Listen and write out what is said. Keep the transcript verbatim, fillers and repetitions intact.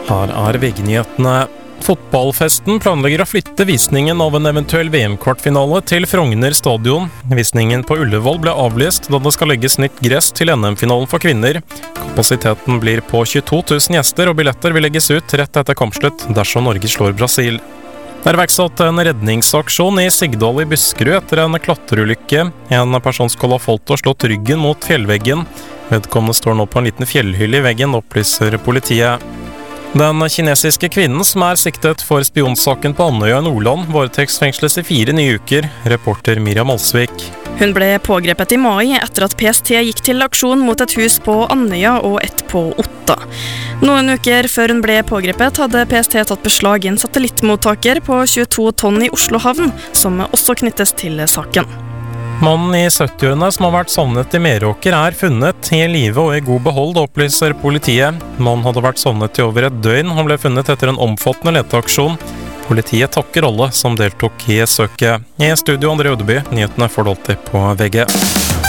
Her er V G-nyhetene. Fotballfesten planlegger å flytte visningen av en eventuell V M-kvartfinale til Frogner stadion. Visningen på Ullevål ble avlyst da det skal legges nytt gress til N M-finalen for kvinner. Kapasiteten blir på tjueto tusen gjester, og billetter vil legges ut rett etter kampslutt dersom Norge slår Brasil. Det er iverksatt en redningsaksjon i Sigdal i Buskerud etter en klatreulykke. En person skal ha falt og slått ryggen mot fjellveggen. Vedkommende står nå på en liten fjellhylle i veggen, opplyser politiet. Den kinesiske kvinnen som er siktet for spionsaken på Andøya i Nordland, varetektsfengsles i fire nye uker, reporter Miriam Alsvik. Hun ble pågrepet i mai etter at P S T gikk til aksjon mot et hus på Andøya og et på Otta. Noen uker før hun ble pågrepet, hadde P S T tatt beslag i en satellittmottaker på tjueto tonn i Oslo havn, som også knyttes til saken. Mannen i syttiårene som har vært savnet i Meråker er funnet i live og i god behold, opplyser politiet. Mannen hadde vært savnet i over et døgn. Han ble funnet etter en omfattende leteaksjon. Politiet takker alle som deltok i søket. I studio André Ødeby, nyhetene får du alltid på V G.